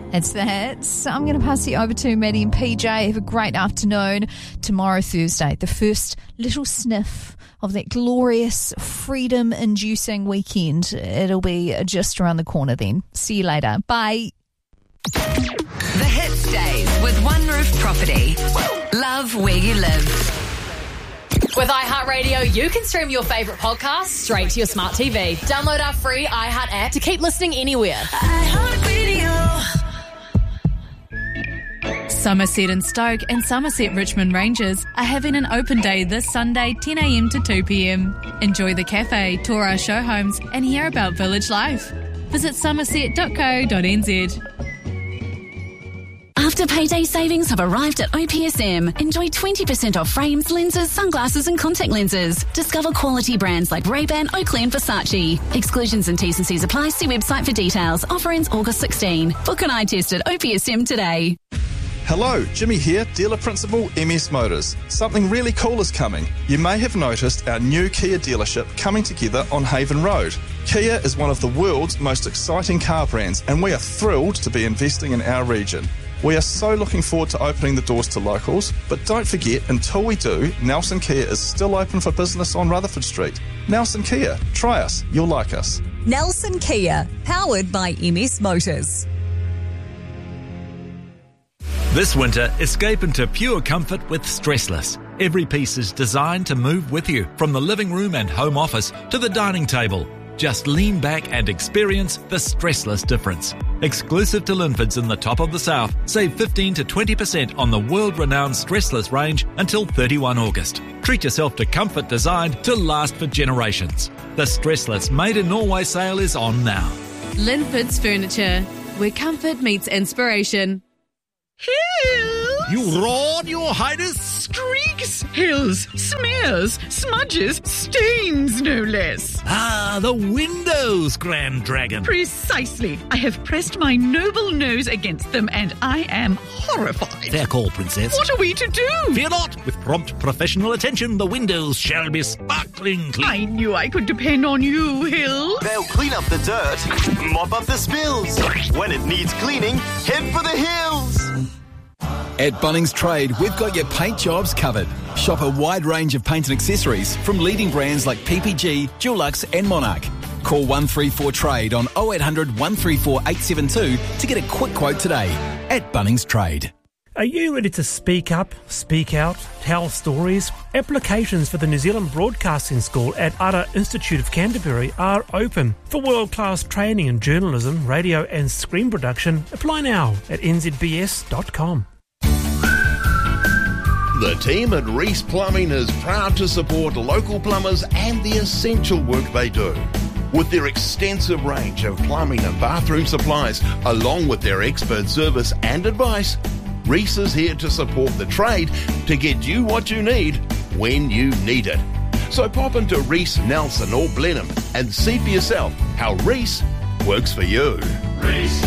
It's the hits. I'm going to pass you over to Maddie and PJ. Have a great afternoon. Tomorrow, Thursday, the first little sniff of that glorious freedom-inducing weekend. It'll be just around the corner then. See you later. Bye. The Hit Stays with One Roof Property. Love where you live. With iHeartRadio, you can stream your favourite podcasts straight to your smart TV. Download our free iHeart app to keep listening anywhere. iHeartRadio. Somerset and Stoke and Somerset Richmond Rangers are having an open day this Sunday 10am to 2pm. Enjoy the cafe, tour our show homes and hear about village life. Visit somerset.co.nz. After payday savings have arrived at OPSM. Enjoy 20% off frames, lenses, sunglasses and contact lenses. Discover quality brands like Ray-Ban, Oakley and Versace. Exclusions and T's and C's apply. See website for details. Offer ends August 16. Book an eye test at OPSM today. Hello, Jimmy here, dealer principal, MS Motors. Something really cool is coming. You may have noticed our new Kia dealership coming together on Haven Road. Kia is one of the world's most exciting car brands and we are thrilled to be investing in our region. We are so looking forward to opening the doors to locals, but don't forget, until we do, Nelson Kia is still open for business on Rutherford Street. Nelson Kia, try us, you'll like us. Nelson Kia, powered by MS Motors. This winter, escape into pure comfort with Stressless. Every piece is designed to move with you, from the living room and home office to the dining table. Just lean back and experience the Stressless difference. Exclusive to Linfords in the top of the south, save 15 to 20% on the world-renowned Stressless range until 31 August. Treat yourself to comfort designed to last for generations. The Stressless Made in Norway sale is on now. Linford's Furniture, where comfort meets inspiration. Hills! You roared, your highness! Streaks, hills, smears, smudges, stains, no less. Ah, the windows, Grand Dragon. Precisely. I have pressed my noble nose against them and I am horrified. Fair call, Princess. What are we to do? Fear not. With prompt professional attention, the windows shall be sparkling clean. I knew I could depend on you, Hills. They'll clean up the dirt, mop up the spills. When it needs cleaning, head for the hills. At Bunnings Trade, we've got your paint jobs covered. Shop a wide range of paint and accessories from leading brands like PPG, Dulux and Monarch. Call 134 Trade on 0800 134 872 to get a quick quote today. At Bunnings Trade. Are you ready to speak up, speak out, tell stories? Applications for the New Zealand Broadcasting School at Ara Institute of Canterbury are open. For world-class training in journalism, radio and screen production, apply now at nzbs.com. The team at Reese Plumbing is proud to support local plumbers and the essential work they do. With their extensive range of plumbing and bathroom supplies, along with their expert service and advice, Reese is here to support the trade to get you what you need when you need it. So pop into Reese, Nelson or Blenheim and see for yourself how Reese works for you. Reese.